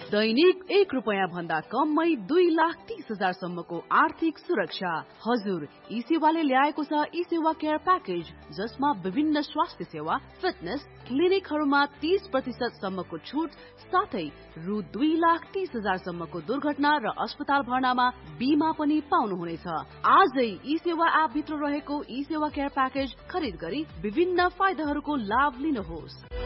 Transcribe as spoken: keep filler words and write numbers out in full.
दैनिक एक रुपैयाँ भन्दा कममै दुई लाख तीस हजार सम्मको आर्थिक सुरक्षा। हजुर, ई सेवाले ल्याएको छ ई सेवा केयर प्याकेज, जसमा विभिन्न स्वास्थ्य सेवा, फिटनेस, क्लिनिकहरूमा तीस प्रतिशत सम्मको छुट साथै रु दुई लाख तीस हजार सम्मको दुर्घटना र अस्पताल भर्नामा बीमा पनि पाउनुहुनेछ। आजै ई सेवा एप भित्र रहेको ई सेवा केयर प्याकेज खरिद गरी विभिन्न फाइदाहरूको लाभ लिनुहोस्।